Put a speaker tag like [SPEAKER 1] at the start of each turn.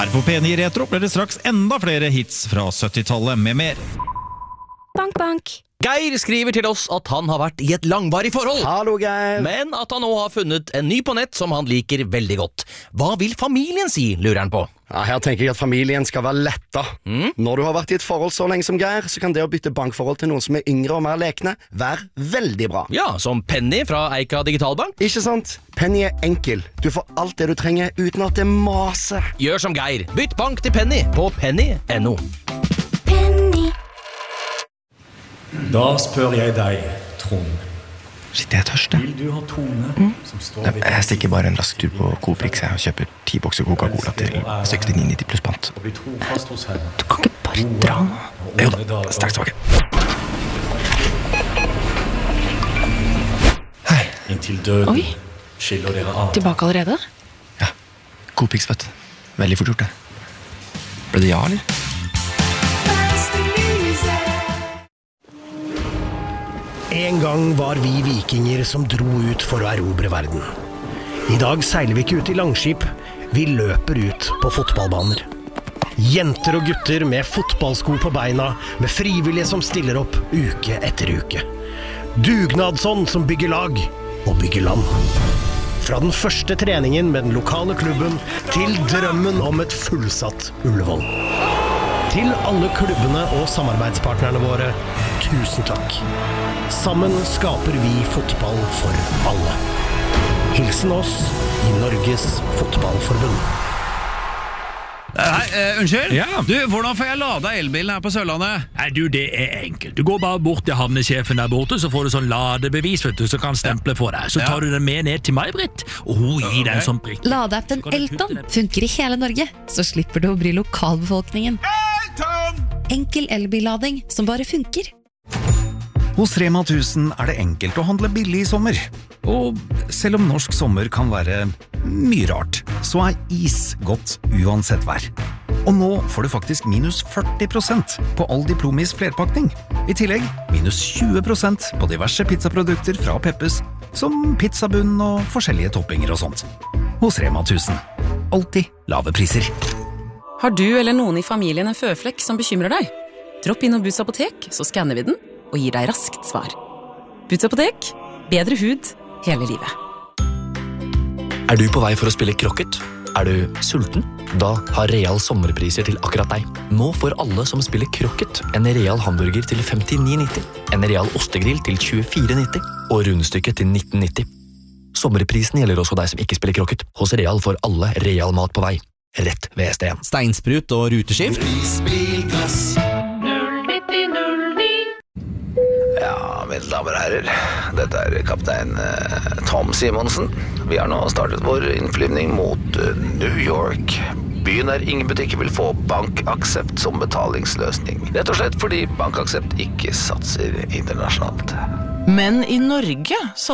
[SPEAKER 1] Her på P9 Retro blir det straks enda flere hits fra 70-tallet med mer.
[SPEAKER 2] Bank, bank.
[SPEAKER 3] Geir skriver til oss at han har vært i et langvarig forhold.
[SPEAKER 4] Hallo, Geir.
[SPEAKER 3] Men at han nå har funnet en ny på nett som han liker veldig godt. Hva vil familien si, lurer han på?
[SPEAKER 4] Ja, her tenker jeg at familien skal være letta. Når du har vært i et forhold så lenge som Geir, så kan det å bytte bankforhold til noen som er yngre og mer lekne være veldig bra.
[SPEAKER 3] Ja, som Penny fra Eika Digitalbank.
[SPEAKER 4] Ikke sant? Penny er enkel. Du får alt det du trenger uten at det maser.
[SPEAKER 3] Gjør som Geir. Bytt bank til Penny på penny.no.
[SPEAKER 5] Da spør jeg deg, Trond.
[SPEAKER 6] Shit, jeg er tørst.
[SPEAKER 5] Vil du ha Tone som står ved...
[SPEAKER 6] Jeg stikker bare en rask tur på Coop-Rix og kjøper 10 bokser Coca-Cola til 69,90 pluss pant.
[SPEAKER 5] Og vi tror fast hos henne.
[SPEAKER 2] Du kan ikke bare dra nå.
[SPEAKER 6] Jo da, straks tilbake. Hei.
[SPEAKER 5] Inntil døden
[SPEAKER 2] Oi.
[SPEAKER 5] skiller dere av.
[SPEAKER 2] Tilbake allerede?
[SPEAKER 6] Ja, Coop-Rix, vet du. Veldig fort gjort det. Ble det ja, eller?
[SPEAKER 7] En gang var vi vikinger som dro ut for å erobre verden. I dag seiler vi ikke ut i langskip, vi løper ut på fotballbaner. Jenter og gutter med fotballsko på beina, med frivillige som stiller opp uke etter uke. Dugnadsånd som bygger lag og bygger land. Fra den første treningen med den lokale klubben til drømmen om et fullsatt Ullevål. Til alle klubbene og samarbeidspartnerne våre, tusen takk. Sammen skaper vi fotball for alle. Hilsen oss i Norges Fotballforbund.
[SPEAKER 8] Unnskyld?
[SPEAKER 9] Ja.
[SPEAKER 8] Du, hvordan får jeg lada elbilen her på Sørlandet?
[SPEAKER 9] Nei, du, det er enkelt. Du går bare bort til havnesjefen der borte, så får du sånn ladebevis, vet du, så kan stemple for deg. Så tar du den med ned til meg, Britt, og hun gir deg en sånn prikk.
[SPEAKER 10] Ladeappen Elton funker i hele Norge, så slipper du å bry lokalbefolkningen. Enkel elbillading som bare funker.
[SPEAKER 1] Hos Rema 1000 er det enkelt å handle billig i sommer. Og selv om norsk sommer kan være mye rart, så er is godt uansett vær. Og nå får du faktisk minus 40% på all Diplomis flerpakning. I tillegg minus 20% på diverse pizzaprodukter fra Peppes, som pizzabunn og forskjellige toppinger og sånt. Hos Rema 1000. Alltid lave priser.
[SPEAKER 11] Har du eller noen i familien en føflekk som bekymrer deg? Dropp inn Boots apotek, så skanner vi den og gir deg raskt svar. Boots apotek, bedre hud hele livet.
[SPEAKER 12] Er du på vei for å spille krokket? Er du sulten? Da har Real sommerpriser til akkurat deg. Nå får alle som spiller krokket en Real hamburger til 59,90, en Real ostegrill til 24,90 og rundstykket til 19,90. Sommerprisen gjelder også deg som ikke spiller krokket. Hos Real får alle Real mat på vei. Rett ved ST1.
[SPEAKER 3] Steinsprut og ruteskift.
[SPEAKER 13] Ja, mine damer og herrer, dette er kaptein Tom Simonsen. Vi har nå startet vår innflyvning mot New York. Byen der ingen butikker vil få BankAxept som betalingsløsning. Rett og slett fordi BankAxept ikke satser internasjonalt.
[SPEAKER 14] Men i Norge